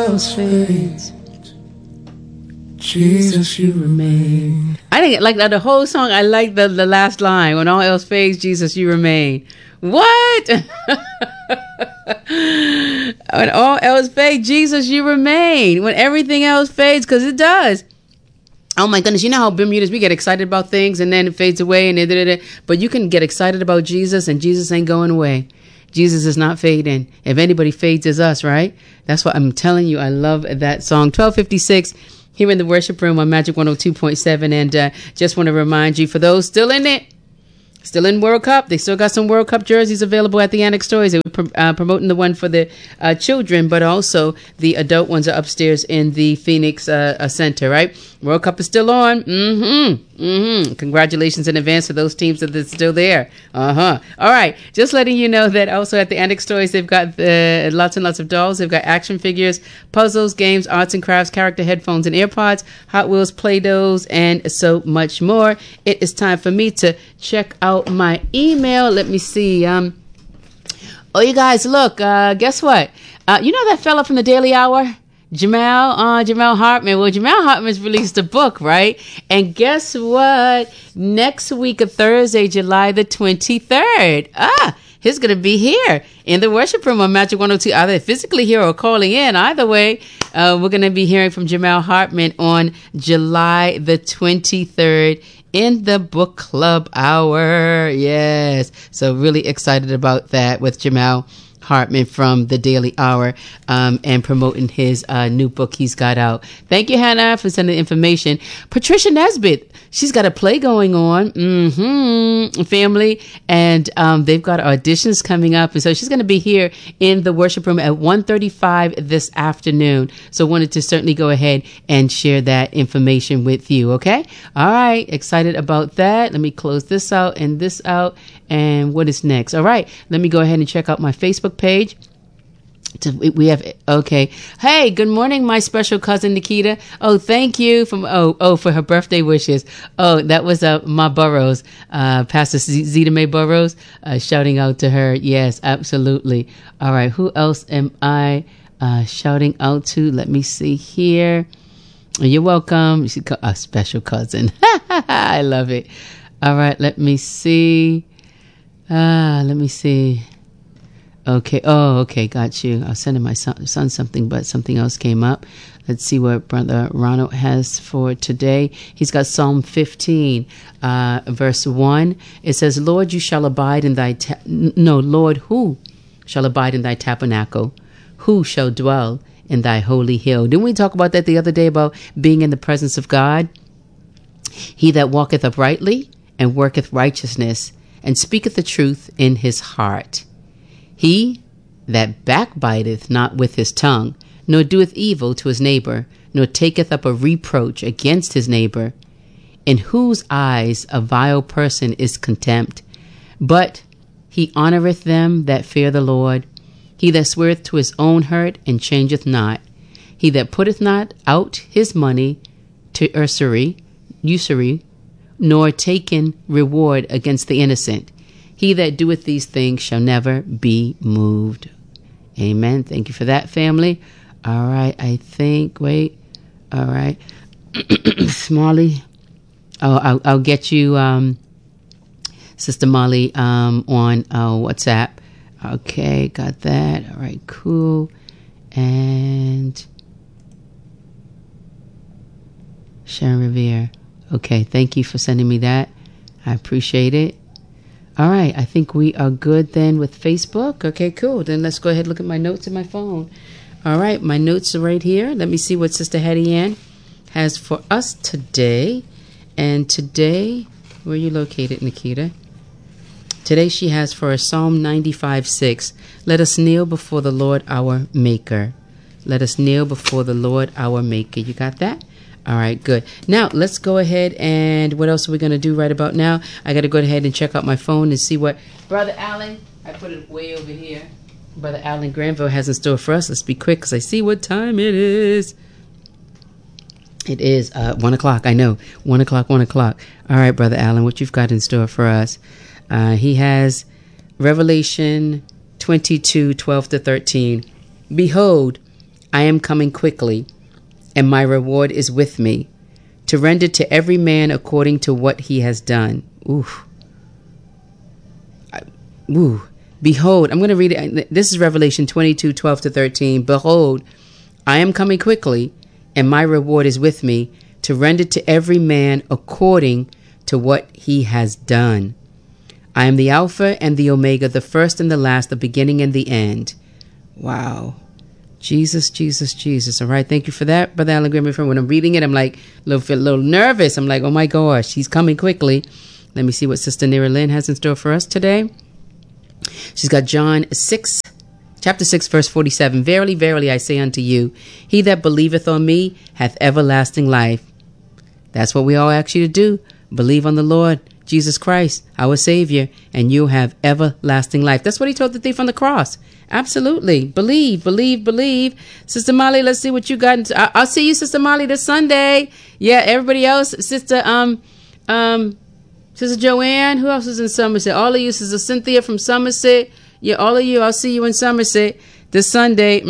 else fades, Jesus, you remain. I think like the whole song. I like the last line. When all else fades, Jesus, you remain. What? When all else fades, Jesus, you remain. When everything else fades, because it does. Oh my goodness, you know how Bermudas, we get excited about things and then it fades away. But you can get excited about Jesus and Jesus ain't going away. Jesus is not fading. If anybody fades, it's us, right? That's what I'm telling you. I love that song. 1256 here in the worship room on Magic 102.7. And just want to remind you, for those still in it, still in World Cup, they still got some World Cup jerseys available at the Annex Toys. They were promoting the one for the children, but also the adult ones are upstairs in the Phoenix Center, right? World Cup is still on. Congratulations in advance to those teams that are still there. All right. Just letting you know that also at the Annex Toys, they've got lots and lots of dolls. They've got action figures, puzzles, games, arts and crafts, character headphones and AirPods, Hot Wheels, Play-Dohs, and so much more. It is time for me to check out my email. Let me see. Oh, you guys, look, guess what? You know that fella from the Daily Hour? Jamel Hartman. Well, Jamel Hartman's released a book, right? And guess what? Next week, Thursday, July the 23rd. He's going to be here in the worship room on Magic 102, either physically here or calling in. Either way, we're going to be hearing from Jamel Hartman on July the 23rd in the book club hour. Yes. So really excited about that with Jamel Hartman from the Daily Hour and promoting his new book he's got out. Thank you, Hannah, for sending the information. Patricia Nesbitt, she's got a play going on, family, and they've got auditions coming up, and so she's going to be here in the worship room at 1:35 this afternoon. So wanted to certainly go ahead and share that information with you. Okay, all right, excited about that. Let me close this out and this out. And what is next? All right, let me go ahead and check out my Facebook page. We have, okay. Hey, good morning, my special cousin Nikita. Oh, thank you for her birthday wishes. Oh, that was Ma Burrows, Pastor Zeta Mae Burrows, shouting out to her. Yes, absolutely. All right, who else am I shouting out to? Let me see here. You're welcome. She's a special cousin. I love it. All right, let me see. Let me see. Okay. Oh, okay. Got you. I was sending my son something, but something else came up. Let's see what Brother Ronald has for today. He's got Psalm 15, verse 1. It says, Lord, you shall abide in thy... Lord, who shall abide in thy tabernacle? Who shall dwell in thy holy hill? Didn't we talk about that the other day about being in the presence of God? He that walketh uprightly and worketh righteousness and speaketh the truth in his heart. He that backbiteth not with his tongue, nor doeth evil to his neighbor, nor taketh up a reproach against his neighbor, in whose eyes a vile person is contempt, but he honoureth them that fear the Lord. He that sweareth to his own hurt and changeth not. He that putteth not out his money to usury, nor taken reward against the innocent. He that doeth these things shall never be moved. Amen. Thank you for that, family. All right. I think, wait. All right. Smalley. Oh, I'll get you, Sister Molly, on WhatsApp. Okay. Got that. All right. Cool. And Sharon Revere. Okay, thank you for sending me that. I appreciate it. All right, I think we are good then with Facebook. Okay, cool. Then let's go ahead and look at my notes in my phone. All right, my notes are right here. Let me see what Sister Hetty Ann has for us today. And today, where are you located, Nikita? Today she has for us Psalm 95:6. Let us kneel before the Lord our Maker. Let us kneel before the Lord our Maker. You got that? All right, good. Now, let's go ahead and what else are we going to do right about now? I got to go ahead and check out my phone and see what Brother Allen, I put it way over here, Brother Allen Granville has in store for us. Let's be quick because I see what time it is. It is 1 o'clock, I know. 1 o'clock, 1 o'clock. All right, Brother Allen, what you've got in store for us? He has Revelation 22:12-13. Behold, I am coming quickly, and my reward is with me, to render to every man according to what he has done. Behold, I'm going to read it. This is Revelation 22:12-13. Behold, I am coming quickly, and my reward is with me, to render to every man according to what he has done. I am the Alpha and the Omega, the first and the last, the beginning and the end. Wow. Jesus, Jesus, Jesus. All right. Thank you for that, Brother Alan Graham. When I'm reading it, I'm like a little nervous. I'm like, oh my gosh, he's coming quickly. Let me see what Sister Nera Lynn has in store for us today. She's got John 6, chapter 6, verse 47. Verily, verily, I say unto you, he that believeth on me hath everlasting life. That's what we all ask you to do. Believe on the Lord Jesus Christ, our Savior, and you'll have everlasting life. That's what he told the thief on the cross. Absolutely. Believe, believe, believe. Sister Molly, let's see what you got. I'll see you, Sister Molly, this Sunday. Yeah, everybody else, Sister Sister Joanne, who else is in Somerset? All of you, Sister Cynthia from Somerset. Yeah, all of you, I'll see you in Somerset this Sunday.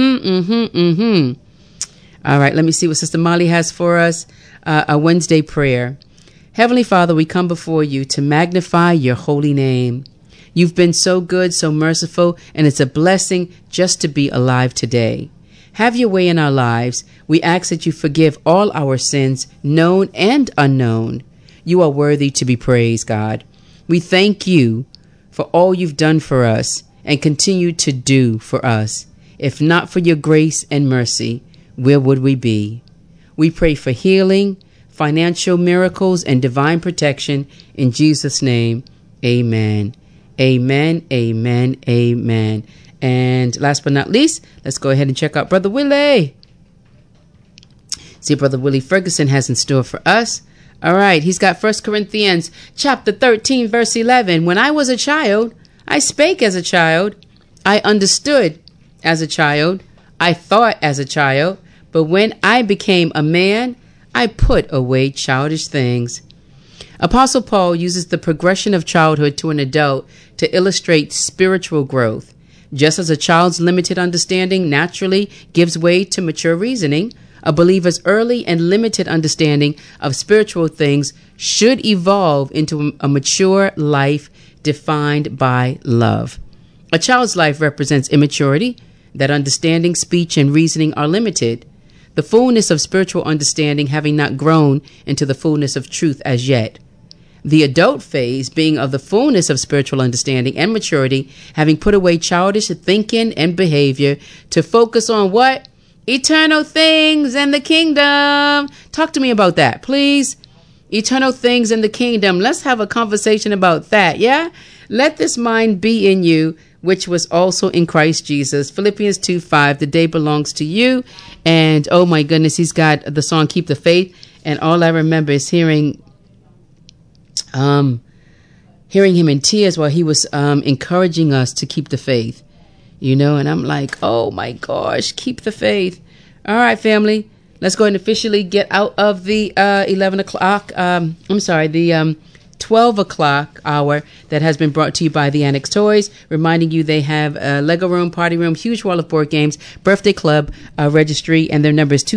All right, let me see what Sister Molly has for us. A Wednesday prayer. Heavenly Father, we come before you to magnify your holy name. You've been so good, so merciful, and it's a blessing just to be alive today. Have your way in our lives. We ask that you forgive all our sins, known and unknown. You are worthy to be praised, God. We thank you for all you've done for us and continue to do for us. If not for your grace and mercy, where would we be? We pray for healing, financial miracles, and divine protection in Jesus' name. Amen. Amen, amen, amen. And last but not least, let's go ahead and check out Brother Willie. See what Brother Willie Ferguson has in store for us. All right, he's got 1 Corinthians chapter 13, verse 11. When I was a child, I spake as a child. I understood as a child. I thought as a child. But when I became a man, I put away childish things. Apostle Paul uses the progression of childhood to an adult to illustrate spiritual growth. Just as a child's limited understanding naturally gives way to mature reasoning, a believer's early and limited understanding of spiritual things should evolve into a mature life defined by love. A child's life represents immaturity, that understanding, speech, and reasoning are limited. The fullness of spiritual understanding having not grown into the fullness of truth as yet. The adult phase being of the fullness of spiritual understanding and maturity, having put away childish thinking and behavior to focus on what? Eternal things and the kingdom. Talk to me about that, please. Eternal things in the kingdom. Let's have a conversation about that, yeah? Let this mind be in you, which was also in Christ Jesus. Philippians 2:5. The day belongs to you. And oh my goodness, he's got the song Keep the Faith. And all I remember is hearing him in tears while he was encouraging us to keep the faith. You know, and I'm like, oh my gosh, keep the faith. All right, family, let's go ahead and officially get out of the 11 o'clock. The 12 o'clock hour that has been brought to you by the Annex Toys, reminding you they have a Lego room, party room, huge wall of board games, birthday club registry, and their number is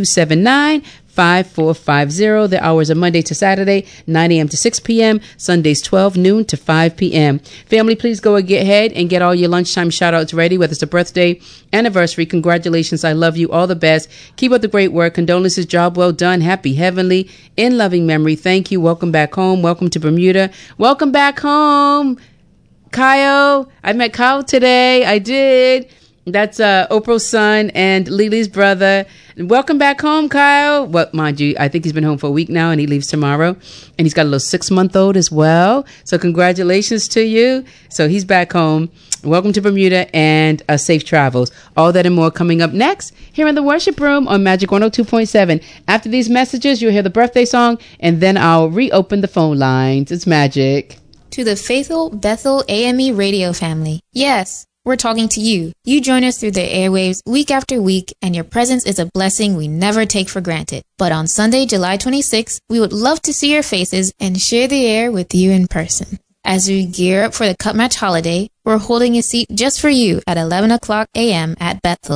279-5450. Their hours are Monday to Saturday, 9 a.m. to 6 p.m., Sundays 12 noon to 5 p.m. Family, please go ahead and get all your lunchtime shout-outs ready, whether it's a birthday, anniversary, congratulations, I love you, all the best. Keep up the great work. Condolences, job well done. Happy heavenly, in loving memory. Thank you. Welcome back home. Welcome to Bermuda. Welcome back home, Kyle. I met Kyle today. I did. That's Oprah's son and Lily's brother. Welcome back home, Kyle. Well, mind you, I think he's been home for a week now and he leaves tomorrow. And he's got a little 6-month-old as well. So congratulations to you. So he's back home. Welcome to Bermuda and safe travels. All that and more coming up next here in the worship room on Magic 102.7. After these messages, you'll hear the birthday song and then I'll reopen the phone lines. It's Magic. To the faithful Bethel AME radio family. Yes. We're talking to you. You join us through the airwaves week after week, and your presence is a blessing we never take for granted. But on Sunday, July 26th, we would love to see your faces and share the air with you in person. As we gear up for the Cup Match holiday, we're holding a seat just for you at 11 o'clock a.m. at Bethel.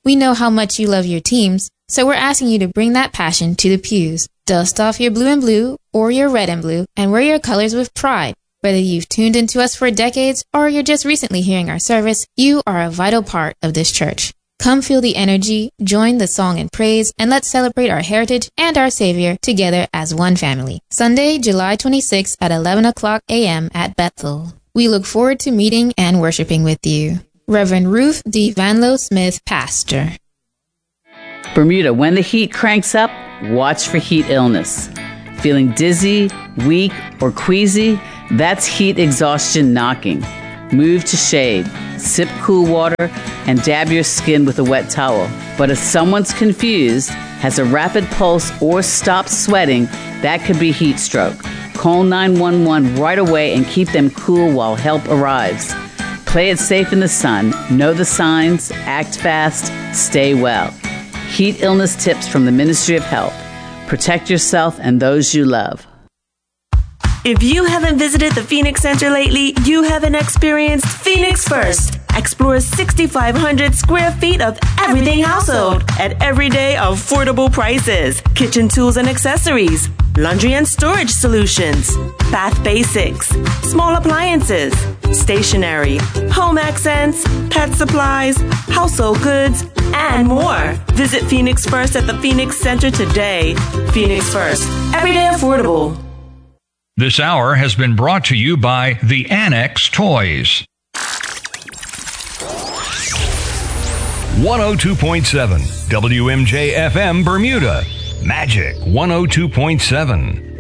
We know how much you love your teams, so we're asking you to bring that passion to the pews. Dust off your blue and blue or your red and blue and wear your colors with pride. Whether you've tuned into us for decades or you're just recently hearing our service, you are a vital part of this church. Come feel the energy, join the song and praise, and let's celebrate our heritage and our Savior together as one family. Sunday, July 26th at 11 o'clock a.m. at Bethel. We look forward to meeting and worshiping with you. Reverend Ruth D. Vanlo Smith, Pastor. Bermuda, when the heat cranks up, watch for heat illness. Feeling dizzy, weak, or queasy? That's heat exhaustion knocking. Move to shade, sip cool water, and dab your skin with a wet towel. But if someone's confused, has a rapid pulse, or stops sweating, that could be heat stroke. Call 911 right away and keep them cool while help arrives. Play it safe in the sun, know the signs, act fast, stay well. Heat illness tips from the Ministry of Health. Protect yourself and those you love. If you haven't visited the Phoenix Center lately, you haven't experienced Phoenix First. Explore 6,500 square feet of everything household at everyday affordable prices. Kitchen tools and accessories, laundry and storage solutions, bath basics, small appliances, stationery, home accents, pet supplies, household goods, and more. Visit Phoenix First at the Phoenix Center today. Phoenix First, everyday affordable. This hour has been brought to you by the Annex Toys. 102.7 WMJ FM Bermuda. Magic 102.7.